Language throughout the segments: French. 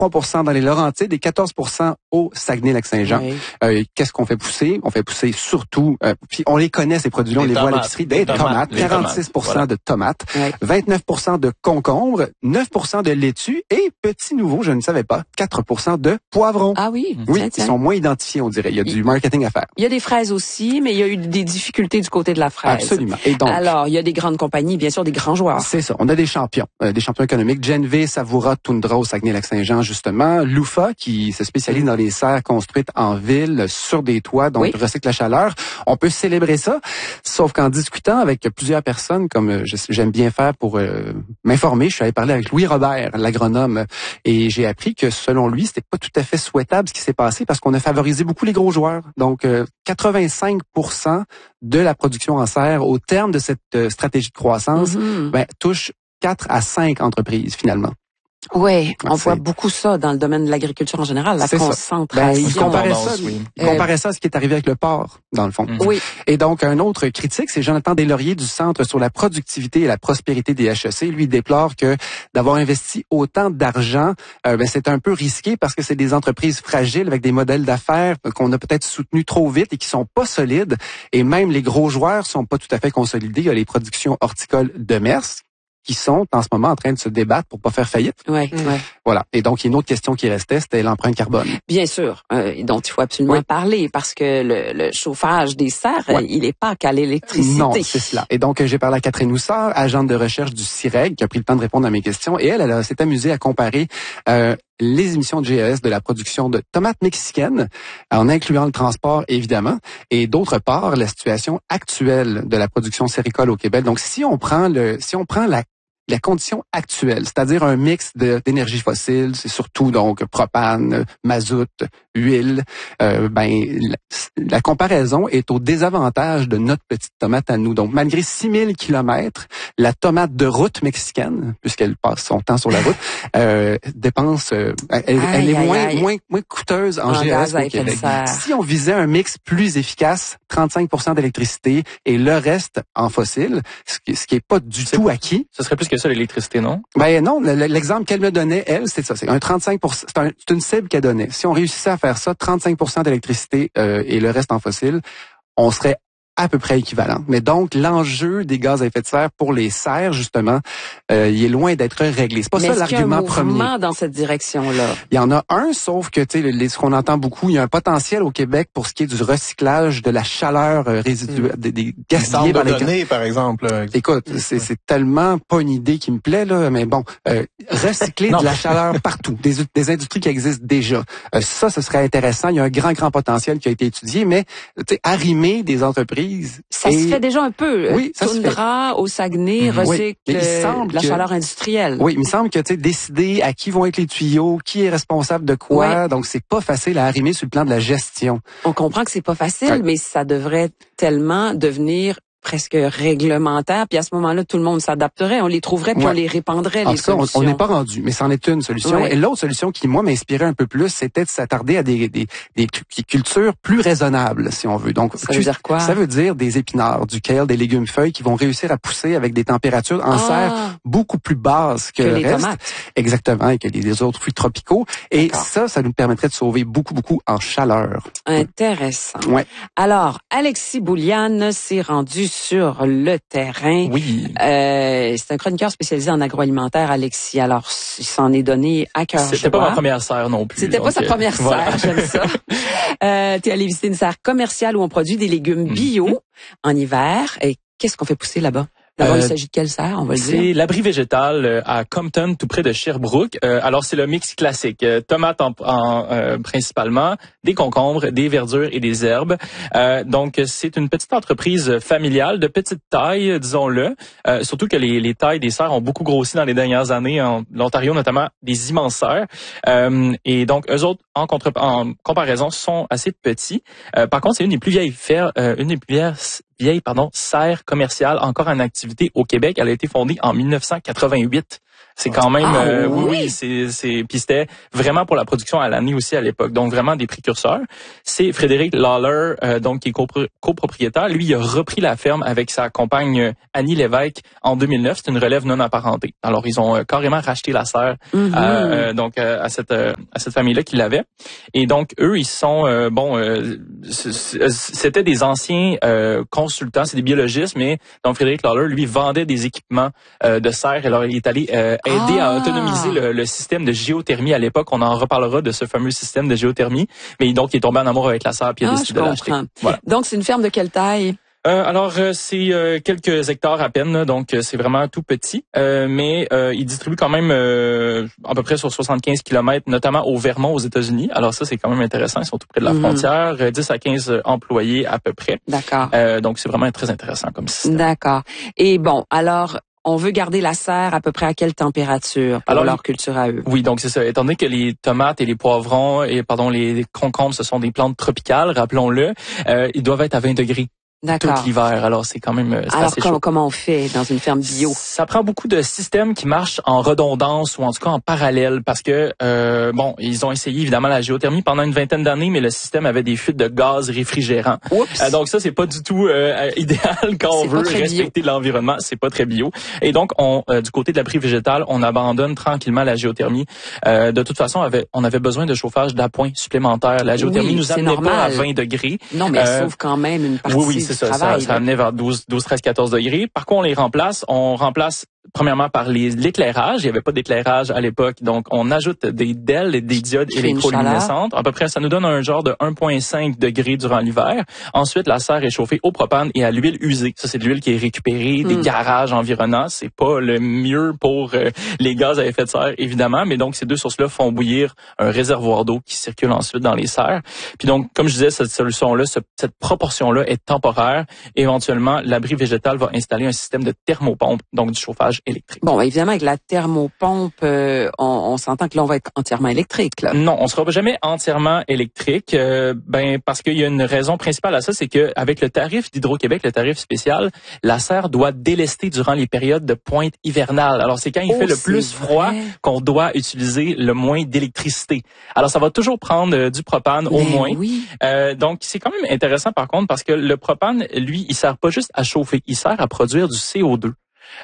23% dans les Laurentides et 14% au Saguenay-Lac-Saint-Jean. Oui. Qu'est-ce qu'on fait pousser? On fait pousser surtout, puis on les connaît, ces produits-là, on les voit à l'épicerie, des tomates, 46% de tomates, 29% de concombres, 9% de laitue et, petit nouveau, je ne savais pas, 4% de poivrons. Ah oui? Oui, ils sont moins identifiés, on dirait. Il y a du marketing à faire. Il y a des fraises aussi, mais il y a eu des difficultés du côté de la fraise. Absolument. Et donc, alors, il y a des grandes compagnies, bien sûr, des grands joueurs. C'est ça. On a des champions économiques. Genv, Savoura, Tundra au Saguenay-Lac-Saint-Jean, justement. Loufa, qui se spécialise dans les serres construites en ville, sur des toits, donc recycle la chaleur. On peut célébrer ça, sauf qu'en discutant avec plusieurs personnes, comme j'aime bien faire pour m'informer, je suis allé parler avec Louis Robert, l'agronome, et j'ai appris que selon lui, c'était pas tout à fait souhaitable ce qui s'est passé parce qu'on a favorisé beaucoup les gros joueurs. Donc, 85% de la production en serre au terme de cette stratégie de croissance touche 4 à 5 entreprises finalement. Oui, on voit beaucoup ça dans le domaine de l'agriculture en général, la concentration. Il comparait ça à ce qui est arrivé avec le porc, dans le fond. Oui. Et donc, un autre critique, c'est Jonathan Deslauriers du Centre sur la productivité et la prospérité des HEC. Lui, déplore que d'avoir investi autant d'argent, c'est un peu risqué parce que c'est des entreprises fragiles avec des modèles d'affaires qu'on a peut-être soutenus trop vite et qui sont pas solides. Et même les gros joueurs sont pas tout à fait consolidés. Il y a les productions horticoles de Mers qui sont en ce moment en train de se débattre pour pas faire faillite. Voilà. Et donc, il y a une autre question qui restait, c'était l'empreinte carbone. Bien sûr, dont il faut absolument parler parce que le chauffage des serres, il n'est pas qu'à l'électricité. Non, c'est cela. Et donc, j'ai parlé à Catherine Houssard, agente de recherche du CIREG, qui a pris le temps de répondre à mes questions. Et elle s'est amusée à comparer les émissions de GES de la production de tomates mexicaines, en incluant le transport, évidemment, et d'autre part, la situation actuelle de la production céricole au Québec. Donc, si on prend la condition actuelle, c'est-à-dire un mix d'énergie fossile, c'est surtout donc propane, mazout, huile, la comparaison est au désavantage de notre petite tomate à nous. Donc, malgré 6000 kilomètres, la tomate de route mexicaine, puisqu'elle passe son temps sur la route, dépense, elle est moins coûteuse en GES au Québec. Si on visait un mix plus efficace, 35% d'électricité et le reste en fossile, ce qui est pas du tout acquis. Ce serait plus que ça, l'électricité, non? Non, l'exemple qu'elle me donnait, elle, c'est ça. C'est un 35%. C'est une cible qu'elle donnait. Si on réussissait à faire ça, 35% d'électricité et le reste en fossile, on serait à peu près équivalent. Mais donc, l'enjeu des gaz à effet de serre pour les serres, justement, il est loin d'être réglé. C'est pas ça l'argument premier. Mais est-ce qu'il y a un mouvement dans cette direction-là? Il y en a un, sauf que, tu sais, ce qu'on entend beaucoup, il y a un potentiel au Québec pour ce qui est du recyclage de la chaleur résiduelle, des gaspillés par les données, par exemple. Écoute, c'est tellement pas une idée qui me plaît, là, mais bon, recycler de la chaleur partout, des industries qui existent déjà. Ça, ce serait intéressant. Il y a un grand potentiel qui a été étudié, mais, tu sais, arrimer des entreprises. Ça se fait déjà un peu. Oui, ça Tundra, au Saguenay, recycle la chaleur industrielle. Oui, il me semble que, tu sais, décider à qui vont être les tuyaux, qui est responsable de quoi, donc c'est pas facile à arrimer sur le plan de la gestion. On comprend que c'est pas facile, mais ça devrait tellement devenir presque réglementaire, puis à ce moment-là, tout le monde s'adapterait, on les trouverait, puis on les répandrait, les solutions. On n'est pas rendu, mais c'en est une solution. Et l'autre solution qui, moi, m'inspirait un peu plus, c'était de s'attarder à des cultures plus raisonnables, si on veut. Donc, ça veut dire quoi? Ça veut dire des épinards, du kale, des légumes feuilles qui vont réussir à pousser avec des températures en serre beaucoup plus basses que le les reste. Tomates. Exactement, et que les autres fruits tropicaux. Et ça nous permettrait de sauver beaucoup en chaleur. Intéressant. Ouais. Alors, Alexis Bouliane s'est rendu sur le terrain. Oui. C'est un chroniqueur spécialisé en agroalimentaire, Alexis. Alors, il s'en est donné à cœur joie. C'était pas ma première serre non plus. C'était pas sa première serre, j'aime ça. T'es allé visiter une serre commerciale où on produit des légumes bio en hiver. Et qu'est-ce qu'on fait pousser là-bas? D'abord, il s'agit de quelle serre, on va le dire? C'est l'abri végétal à Compton, tout près de Sherbrooke. Alors, c'est le mix classique. Tomates principalement, des concombres, des verdures et des herbes. Donc, c'est une petite entreprise familiale de petite taille, disons-le. Surtout que les tailles des serres ont beaucoup grossi dans les dernières années. En l'Ontario, notamment, des immenses serres. Et donc, eux autres, en comparaison, sont assez petits. Par contre, c'est une des plus vieilles serre commerciale encore en activité au Québec. Elle a été fondée en 1988. C'est quand même oui, puis c'était vraiment pour la production à l'année aussi à l'époque. Donc vraiment des précurseurs. C'est Frédéric Lawler donc qui est copropriétaire. Lui, il a repris la ferme avec sa compagne Annie Lévesque en 2009. C'est une relève non apparentée. Alors ils ont carrément racheté la serre à cette famille-là qui l'avait. Et donc eux, ils sont c'était des anciens consultants, c'est des biologistes, mais donc Frédéric Lawler, lui, vendait des équipements de serre. Alors il est allé aider à autonomiser le système de géothermie à l'époque. On en reparlera de ce fameux système de géothermie. Mais donc, il est tombé en amour avec la serre puis il a décidé de l'acheter. Voilà. Donc, c'est une ferme de quelle taille? C'est quelques hectares à peine, donc c'est vraiment tout petit. Mais il distribue quand même à peu près sur 75 kilomètres, notamment au Vermont, aux États-Unis. Alors ça, c'est quand même intéressant. Ils sont tout près de la frontière. 10 à 15 employés à peu près. D'accord. Donc, c'est vraiment très intéressant comme système. D'accord. Et bon, alors... On veut garder la serre à peu près à quelle température pour leur culture à eux? Oui, donc c'est ça. Étant donné que les tomates et les poivrons les concombres, ce sont des plantes tropicales, rappelons-le, ils doivent être à 20 degrés. D'accord. Tout l'hiver, alors c'est quand même assez chaud. Comment on fait dans une ferme bio? Ça prend beaucoup de systèmes qui marchent en redondance ou en tout cas en parallèle parce que ils ont essayé évidemment la géothermie pendant une vingtaine d'années, mais le système avait des fuites de gaz réfrigérants. Donc ça c'est pas du tout idéal quand on veut respecter l'environnement, c'est pas très bio. Et donc du côté de l'abri végétal, on abandonne tranquillement la géothermie. De toute façon, on avait besoin de chauffage d'appoint supplémentaire. La géothermie nous amenait pas à 20 degrés. Non, mais elle sauve quand même une partie. Oui, c'est ça. Ça amenait vers 12, 13, 14 degrés. Par contre, on remplace premièrement par l'éclairage. Il n'y avait pas d'éclairage à l'époque. Donc, on ajoute des DEL et des diodes électroluminescentes. À peu près, ça nous donne un genre de 1,5 degrés durant l'hiver. Ensuite, la serre est chauffée au propane et à l'huile usée. Ça, c'est de l'huile qui est récupérée des garages environnants. C'est pas le mieux pour les gaz à effet de serre, évidemment. Mais donc, ces deux sources-là font bouillir un réservoir d'eau qui circule ensuite dans les serres. Puis donc, comme je disais, cette solution-là, cette proportion-là est temporaire. Éventuellement, l'abri végétal va installer un système de thermopompe, donc du chauffage électrique. Bon, évidemment, avec la thermopompe, on s'entend que là, on va être entièrement électrique, là. Non, on sera jamais entièrement électrique, parce qu'il y a une raison principale à ça, c'est que avec le tarif d'Hydro-Québec, le tarif spécial, la serre doit délester durant les périodes de pointe hivernale. Alors, c'est quand il fait le plus froid qu'on doit utiliser le moins d'électricité. Alors, ça va toujours prendre du propane au moins. Oui. Donc, c'est quand même intéressant, par contre, parce que le propane, lui, il sert pas juste à chauffer, il sert à produire du CO2.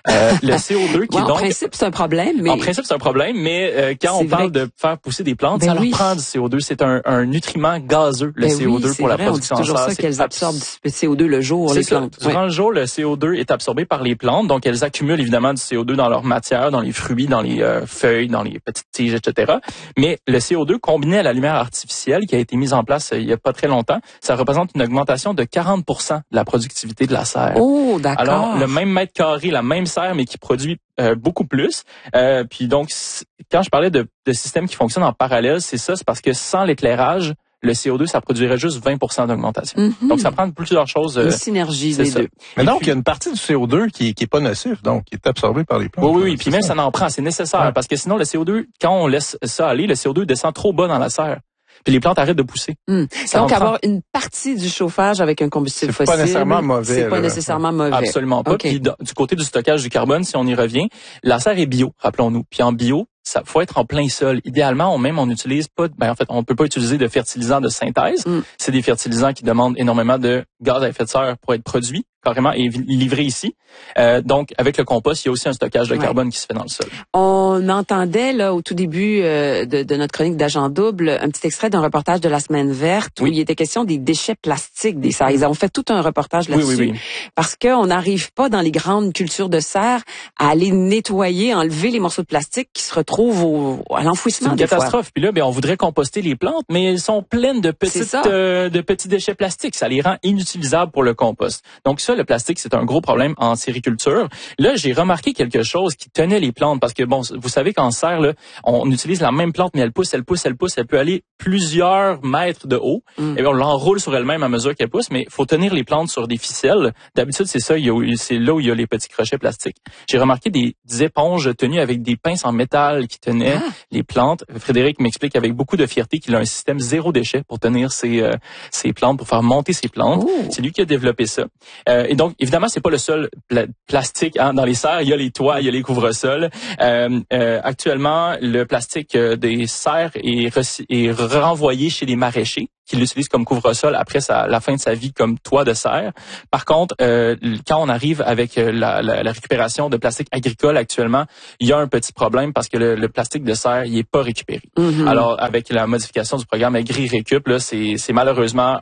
Le CO2 qui est donc... En principe, c'est un problème, mais... En principe, c'est un problème, mais quand on parle de faire pousser des plantes, ça leur prend du CO2. C'est un nutriment gazeux, le CO2, pour la production en serre. C'est toujours ça qu'elles absorbent du CO2 le jour, les plantes. Durant le jour, le CO2 est absorbé par les plantes, donc elles accumulent évidemment du CO2 dans leur matière, dans les fruits, dans les feuilles, dans les petites tiges, etc. Mais le CO2 combiné à la lumière artificielle qui a été mise en place il y a pas très longtemps, ça représente une augmentation de 40% de la productivité de la serre. Oh, d'accord. Alors, le même mètre carré, la même serre, mais qui produit beaucoup plus. Puis donc, quand je parlais de systèmes qui fonctionnent en parallèle, c'est parce que sans l'éclairage, le CO2, ça produirait juste 20% d'augmentation. Donc, ça prend plusieurs choses. Une synergie des deux. Mais donc, il y a une partie du CO2 qui est pas nocif, donc qui est absorbé par les plantes. Oui. Puis même, ça en prend. C'est nécessaire parce que sinon, le CO2, quand on laisse ça aller, le CO2 descend trop bas dans la serre. Puis les plantes arrêtent de pousser. Donc, avoir une partie du chauffage avec un combustible fossile, c'est pas nécessairement mauvais. C'est pas nécessairement mauvais. Absolument pas. Puis du côté du stockage du carbone, si on y revient, la serre est bio, rappelons-nous. Puis en bio, ça faut être en plein sol. Idéalement, on utilise pas, on peut pas utiliser de fertilisants de synthèse. C'est des fertilisants qui demandent énormément de gaz à effet de serre pour être produits carrément et livrés ici. Donc, avec le compost, il y a aussi un stockage de carbone qui se fait dans le sol. On entendait là au tout début de notre chronique d'Agent Double un petit extrait d'un reportage de la Semaine verte où il était question des déchets plastiques des serres. Ils ont fait tout un reportage là-dessus parce qu'on n'arrive pas dans les grandes cultures de serre à aller nettoyer, enlever les morceaux de plastique qui se retrouvent à l'enfouissement. C'est une catastrophe. Puis là, on voudrait composter les plantes, mais elles sont pleines de petits déchets plastiques. Ça les rend inutilisables pour le compost. Donc ça, le plastique, c'est un gros problème en sériculture. Là, j'ai remarqué quelque chose qui tenait les plantes parce que, vous savez qu'en serre, là, on utilise la même plante, mais elle pousse. Elle peut aller plusieurs mètres de haut. Et bien, on l'enroule sur elle-même à mesure qu'elle pousse, mais il faut tenir les plantes sur des ficelles. D'habitude, c'est ça, c'est là où il y a les petits crochets plastiques. J'ai remarqué des éponges tenues avec des pinces en métal qui tenaient les plantes. Frédéric m'explique avec beaucoup de fierté qu'il a un système zéro déchet pour tenir ses plantes, pour faire monter ses plantes. C'est lui qui a développé ça. Et donc, évidemment, c'est pas le seul plastique dans les serres. Il y a les toits, il y a les couvre-sols. Actuellement, le plastique des serres est renvoyé chez les maraîchers qui l'utilisent comme couvre-sol après la fin de sa vie comme toit de serre. Par contre, quand on arrive avec la récupération de plastique agricole actuellement, il y a un petit problème parce que le plastique de serre, il est pas récupéré. Mm-hmm. Alors, avec la modification du programme Agri-Récup, là, c'est malheureusement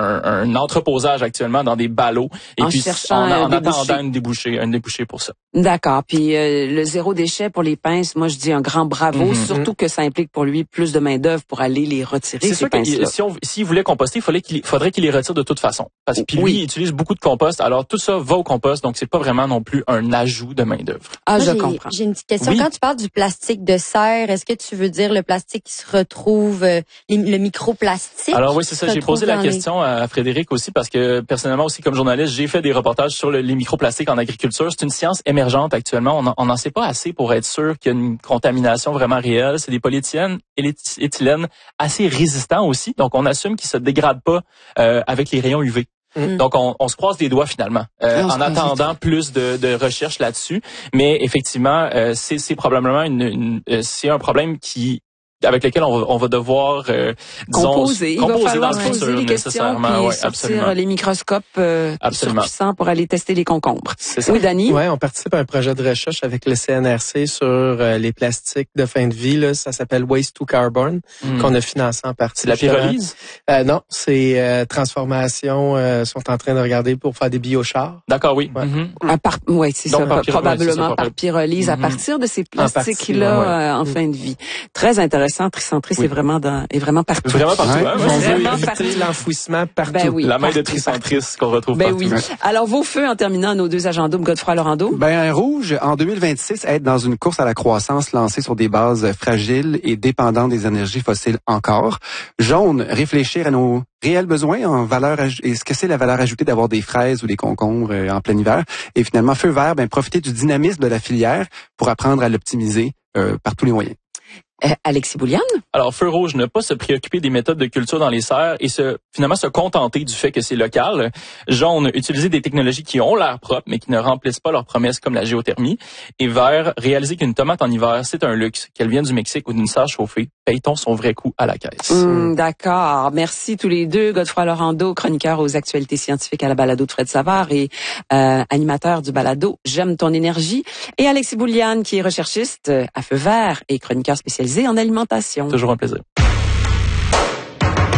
un entreposage actuellement dans des ballots et en attendant un débouché pour ça. D'accord. Puis le zéro déchet pour les pinces, moi je dis un grand bravo, surtout que ça implique pour lui plus de main-d'œuvre pour aller les retirer. C'est sûr que s'il voulait composter, il faudrait qu'il les retire de toute façon. Parce que lui, il utilise beaucoup de compost, alors tout ça va au compost, donc c'est pas vraiment non plus un ajout de main-d'œuvre. Ah, je comprends. J'ai une petite question. Oui. Quand tu parles du plastique de serre, est-ce que tu veux dire le plastique qui se retrouve, le microplastique? Alors oui, c'est ça. J'ai posé la question à Frédéric aussi parce que personnellement aussi comme journaliste, j'ai fait des reportages sur les microplastiques en agriculture. C'est une science émergente actuellement. On n'en sait pas assez pour être sûr qu'il y a une contamination vraiment réelle. C'est des polyéthylènes et l'éthylène assez résistants aussi. Donc on assume qu'ils se dégradent pas avec les rayons UV. Donc, on se croise les doigts finalement, en attendant plus de recherches là-dessus. Mais effectivement, c'est probablement c'est un problème avec lequel on va devoir composer dans le futur les questions puis sortir les microscopes surpuissants pour aller tester les concombres. Oui, Dani? Ouais, on participe à un projet de recherche avec le CNRC sur les plastiques de fin de vie. Là, ça s'appelle Waste to Carbon, qu'on a financé en partie. C'est la pyrolyse? Non, c'est transformation. Sont en train de regarder pour faire des biochars. D'accord, oui. Ouais. C'est ça. Probablement par pyrolyse à partir de ces plastiques-là en fin de vie. Très intéressant. Tricentrice est vraiment partout. Vraiment partout. Ouais. On veut éviter l'enfouissement partout. Ben oui, la main de Tricentrice qu'on retrouve partout. Oui. Alors, vos feux en terminant nos deux agents doubles, Godefroy Laurando? Rouge, en 2026, être dans une course à la croissance lancée sur des bases fragiles et dépendantes des énergies fossiles encore. Jaune, réfléchir à nos réels besoins en valeur et ce que c'est la valeur ajoutée d'avoir des fraises ou des concombres en plein hiver. Et finalement, feu vert, profiter du dynamisme de la filière pour apprendre à l'optimiser par tous les moyens. Alexis Bouliane? Alors, feu rouge, ne pas se préoccuper des méthodes de culture dans les serres et finalement se contenter du fait que c'est local. Jaune, utiliser des technologies qui ont l'air propres, mais qui ne remplissent pas leurs promesses comme la géothermie. Et vert, réaliser qu'une tomate en hiver, c'est un luxe, qu'elle vienne du Mexique ou d'une serre chauffée. Paye-t-on son vrai coût à la caisse? D'accord. Merci tous les deux. Godefroy Laurando, chroniqueur aux actualités scientifiques à la balado de Fred Savard et animateur du balado J'aime ton énergie. Et Alexis Bouliane, qui est recherchiste à Feu vert et chroniqueur spécialisé en alimentation. Toujours un plaisir.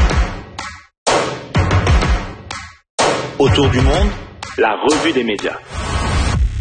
Autour du monde, la revue des médias.